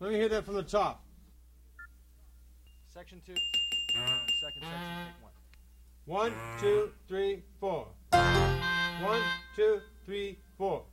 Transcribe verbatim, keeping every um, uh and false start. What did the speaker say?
Let me hear that from the top. Section two. Second section, take one. One, two, three, four. One, two, three, four.